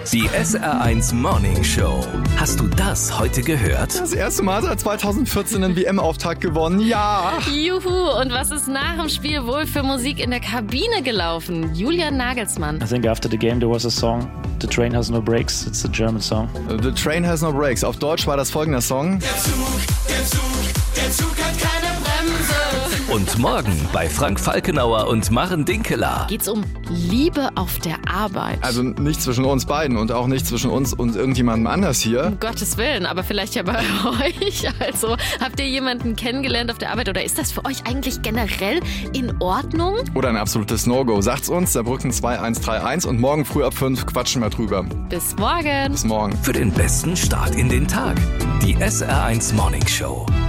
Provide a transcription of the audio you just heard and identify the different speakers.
Speaker 1: Die SR1 Morning Show. Hast du das heute gehört?
Speaker 2: Das erste Mal seit 2014 einen WM-Auftakt gewonnen, ja.
Speaker 3: Juhu, und was ist nach dem Spiel wohl für Musik in der Kabine gelaufen? Julian Nagelsmann.
Speaker 4: I think after the game there was a song, The Train Has No Brakes. It's a German song.
Speaker 2: The Train Has No Brakes. Auf Deutsch war das folgender Song.
Speaker 5: Der Zug hat keine Bremse.
Speaker 1: Und morgen bei Frank Falkenauer und Maren Dinkeler.
Speaker 3: Geht's um Liebe auf der Arbeit?
Speaker 2: Also nicht zwischen uns beiden und auch nicht zwischen uns und irgendjemandem anders hier.
Speaker 3: Um Gottes Willen, aber vielleicht ja bei euch. Also, habt ihr jemanden kennengelernt auf der Arbeit oder ist das für euch eigentlich generell in Ordnung?
Speaker 2: Oder ein absolutes No-Go. Sagt's uns, Saarbrücken 2131 und morgen früh ab 5 quatschen wir drüber.
Speaker 3: Bis morgen.
Speaker 2: Bis morgen.
Speaker 1: Für den besten Start in den Tag. Die SR1 Morning Show.